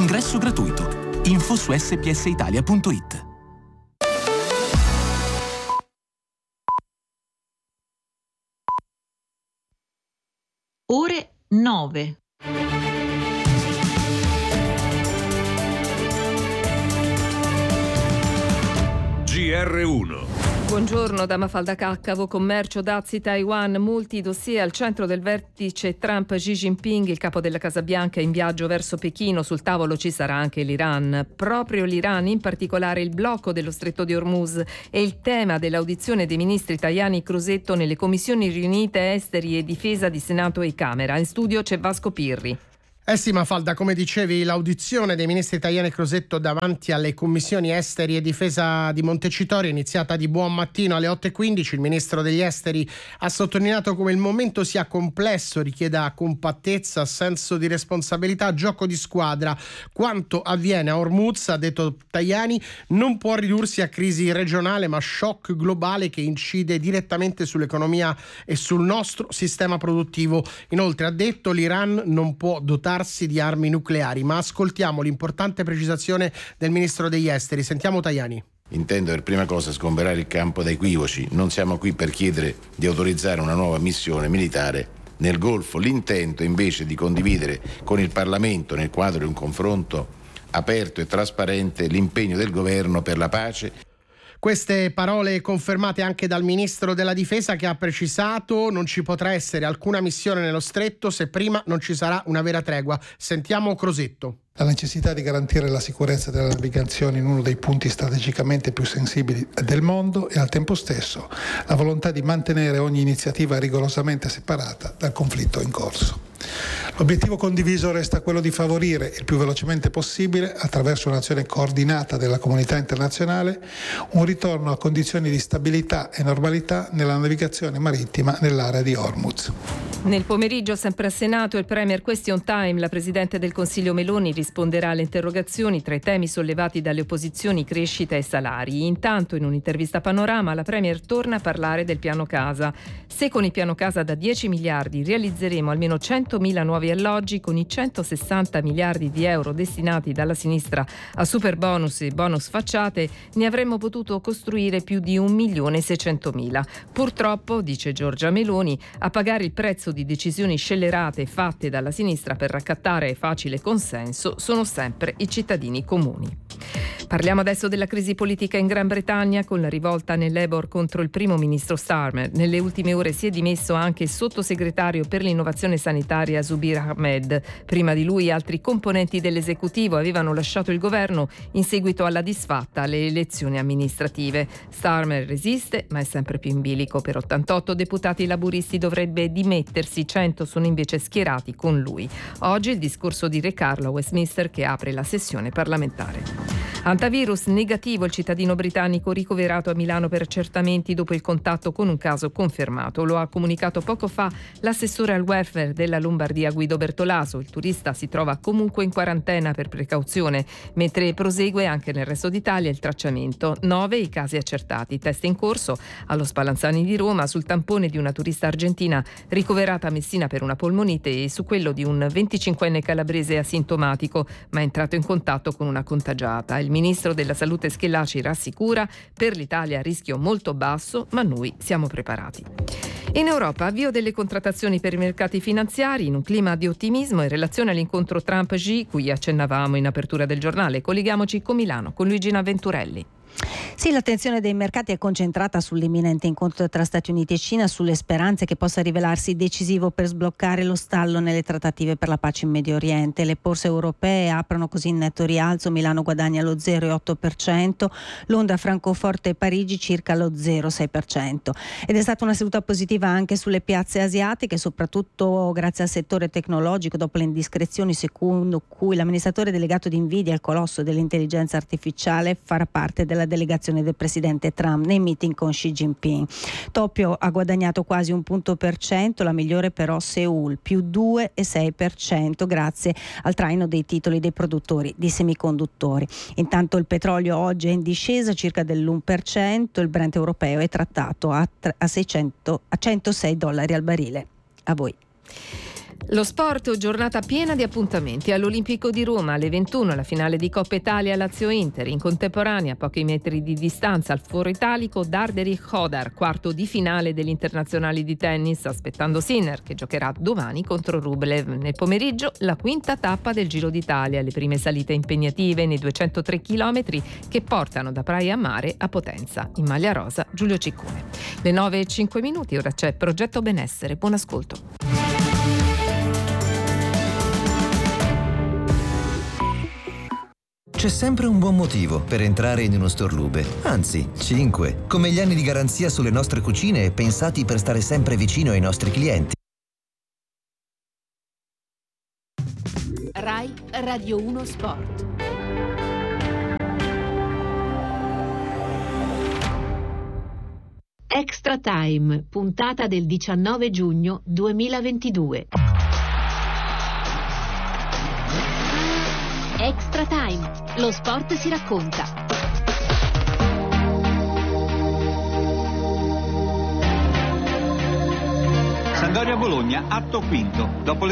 Ingresso gratuito. Info su spsitalia.it. Ore 9. GR1. Buongiorno da Mafalda Caccavo. Commercio, dazi, Taiwan, multi dossier al centro del vertice Trump-Xi Jinping. Il capo della Casa Bianca in viaggio verso Pechino. Sul tavolo ci sarà anche l'Iran. Proprio l'Iran, in particolare il blocco dello Stretto di Hormuz, è il tema dell'audizione dei ministri Tajani e Crosetto nelle commissioni riunite esteri e difesa di Senato e Camera. In studio c'è Vasco Pirri. Sì, Mafalda, come dicevi, l'audizione dei ministri Tajani e Crosetto davanti alle commissioni esteri e difesa di Montecitorio è iniziata di buon mattino alle 8:15. Il ministro degli esteri ha sottolineato come il momento sia complesso, richieda compattezza, senso di responsabilità, gioco di squadra. Quanto avviene a Hormuz, ha detto Tajani, non può ridursi a crisi regionale ma shock globale che incide direttamente sull'economia e sul nostro sistema produttivo. Inoltre ha detto l'Iran non può dotarsi di armi nucleari, ma ascoltiamo l'importante precisazione del ministro degli esteri. Sentiamo Tajani. Intendo per prima cosa sgomberare il campo da equivoci. Non siamo qui per chiedere di autorizzare una nuova missione militare nel Golfo. L'intento invece è di condividere con il Parlamento, nel quadro di un confronto aperto e trasparente, l'impegno del governo per la pace. Queste parole confermate anche dal ministro della difesa, che ha precisato non ci potrà essere alcuna missione nello stretto se prima non ci sarà una vera tregua. Sentiamo Crosetto. La necessità di garantire la sicurezza della navigazione in uno dei punti strategicamente più sensibili del mondo e al tempo stesso la volontà di mantenere ogni iniziativa rigorosamente separata dal conflitto in corso. L'obiettivo condiviso resta quello di favorire il più velocemente possibile, attraverso un'azione coordinata della comunità internazionale, un ritorno a condizioni di stabilità e normalità nella navigazione marittima nell'area di Hormuz. Nel pomeriggio, sempre a Senato, il Premier Question Time, la Presidente del Consiglio Meloni risponderà alle interrogazioni. Tra i temi sollevati dalle opposizioni crescita e salari. Intanto, in un'intervista a Panorama, la Premier torna a parlare del piano casa. Se con il piano casa da 10 miliardi realizzeremo almeno 100.000 nuovi alloggi, con i 160 miliardi di euro destinati dalla sinistra a super bonus e bonus facciate, ne avremmo potuto costruire più di 1.600.000. Purtroppo, dice Giorgia Meloni, a pagare il prezzo di decisioni scellerate fatte dalla sinistra per raccattare facile consenso sono sempre i cittadini comuni. Parliamo adesso della crisi politica in Gran Bretagna, con la rivolta nel Labour contro il primo ministro Starmer. Nelle ultime ore si è dimesso anche il sottosegretario per l'innovazione sanitaria Zubir Ahmed. Prima di lui altri componenti dell'esecutivo avevano lasciato il governo in seguito alla disfatta alle elezioni amministrative. Starmer resiste, ma è sempre più in bilico. Per 88 deputati laburisti dovrebbe dimettersi, 100 sono invece schierati con lui. Oggi il discorso di Re Carlo a Westminster, che apre la sessione parlamentare. Antivirus negativo il cittadino britannico ricoverato a Milano per accertamenti dopo il contatto con un caso confermato. Lo ha comunicato poco fa l'assessore al welfare della Lombardia Guido Bertolaso. Il turista si trova comunque in quarantena per precauzione, mentre prosegue anche nel resto d'Italia il tracciamento. 9 i casi accertati, test in corso allo Spallanzani di Roma sul tampone di una turista argentina ricoverata a Messina per una polmonite e su quello di un 25enne calabrese asintomatico ma entrato in contatto con una contagiata. Il ministro della Salute Schillaci rassicura: per l'Italia rischio molto basso, ma noi siamo preparati. In Europa, avvio delle contrattazioni per i mercati finanziari in un clima di ottimismo in relazione all'incontro Trump-Xi, cui accennavamo in apertura del giornale. Colleghiamoci con Milano, con Luigina Venturelli. Sì, l'attenzione dei mercati è concentrata sull'imminente incontro tra Stati Uniti e Cina, sulle speranze che possa rivelarsi decisivo per sbloccare lo stallo nelle trattative per la pace in Medio Oriente. Le borse europee aprono così in netto rialzo. Milano guadagna lo 0,8%, Londra, Francoforte e Parigi circa lo 0,6%. Ed è stata una seduta positiva anche sulle piazze asiatiche, soprattutto grazie al settore tecnologico, dopo le indiscrezioni secondo cui l'amministratore delegato di Nvidia, il colosso dell'intelligenza artificiale, farà parte della delegazione del presidente Trump nei meeting con Xi Jinping. Tokyo ha guadagnato quasi 1%, la migliore però Seoul, più 2,6% grazie al traino dei titoli dei produttori di semiconduttori. Intanto il petrolio oggi è in discesa circa dell'1%, il Brent europeo è trattato a $106 al barile. A voi. Lo sport, giornata piena di appuntamenti. All'Olimpico di Roma alle 21 la finale di Coppa Italia Lazio-Inter. In contemporanea, a pochi metri di distanza, al Foro Italico, Darderich Hodar, quarto di finale degli internazionali di tennis, aspettando Sinner che giocherà domani contro Rublev. Nel pomeriggio la quinta tappa del Giro d'Italia, le prime salite impegnative nei 203 km che portano da Praia a Mare a Potenza. In maglia rosa Giulio Ciccone. Le 9:05, ora c'è Progetto Benessere. Buon ascolto. C'è sempre un buon motivo per entrare in uno Storlube, anzi 5, come gli anni di garanzia sulle nostre cucine pensati per stare sempre vicino ai nostri clienti. Rai Radio 1 Sport. Extra Time, puntata del 19 giugno 2022. Extra Time, lo sport si racconta. Sampdoria Bologna, atto quinto. Dopo